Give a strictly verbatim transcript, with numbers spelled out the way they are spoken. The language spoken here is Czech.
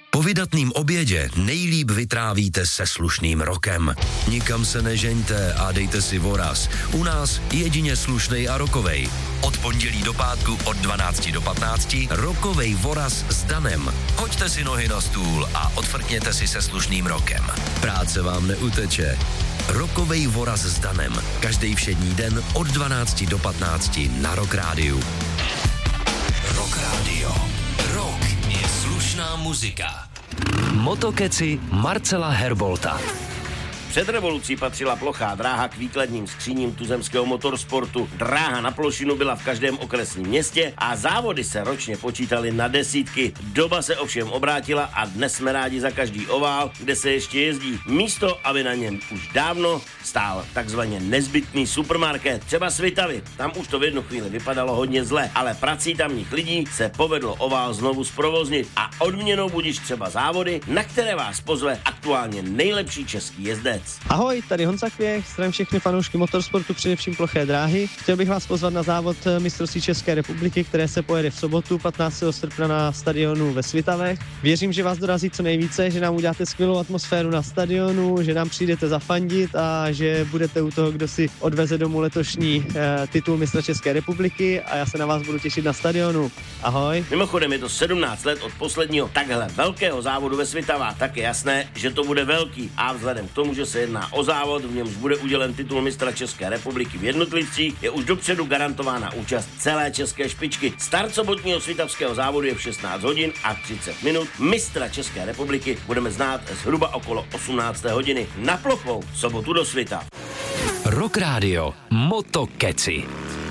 Po vydatným obědě nejlíp vytrávíte se slušným rokem. Nikam se nežeňte a dejte si voraz. U nás jedině slušnej a rokovej. Od pondělí do pátku od dvanácti do patnácti rokovej voraz s Danem. Hoďte si nohy na stůl a odfrkněte si se slušným rokem. Práce vám neuteče. Rokovej voraz s Danem. Každý všední den od dvanácti do patnácti na Rock Rádiu. Rock Rádio. Rock je slušná muzika. Motokeci Marcela Herbolta. Před revolucí patřila plochá dráha k výkladním skříním tuzemského motorsportu. Dráha na plošinu byla v každém okresním městě a závody se ročně počítaly na desítky. Doba se ovšem obrátila a dnes jsme rádi za každý ovál, kde se ještě jezdí. Místo, aby na něm už dávno stál takzvaně nezbytný supermarket, třeba Svitavy. Tam už to v jednu chvíli vypadalo hodně zle, ale prací tamních lidí se povedlo ovál znovu zprovoznit a odměnou budiš třeba závody, na které vás pozve aktuálně nejlepší český jezdec. Ahoj, tady Honza Kvěch, zdravím všechny fanoušky motorsportu, především ploché dráhy. Chtěl bych vás pozvat na závod mistrovství České republiky, které se pojede v sobotu patnáctého srpna na stadionu ve Svitavech. Věřím, že vás dorazí co nejvíce, že nám uděláte skvělou atmosféru na stadionu, že nám přijdete zafandit a že budete u toho, kdo si odveze domů letošní eh, titul mistra České republiky a já se na vás budu těšit na stadionu. Ahoj. Mimochodem je to sedmnáct let od posledního takhle velkého závodu ve Svitavách, tak je jasné, že to bude velký a vzhledem k tomu, že se jedná o závod, v němž bude udělen titul mistra České republiky v jednotlivcích, je už dopředu garantována účast celé české špičky. Start sobotního svitavského závodu je v šestnáct hodin a třicet minut. Mistra České republiky budeme znát zhruba okolo osmnácté hodiny. Na plochou sobotu do Svitav. Rock Rádio Motokeci.